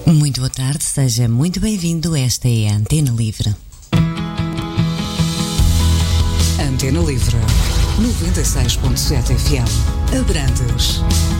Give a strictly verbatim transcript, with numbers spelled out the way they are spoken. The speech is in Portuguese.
Muito boa tarde, seja muito bem-vindo. Esta é a Antena Livre. Antena Livre, noventa e seis ponto sete F M, Abrantes.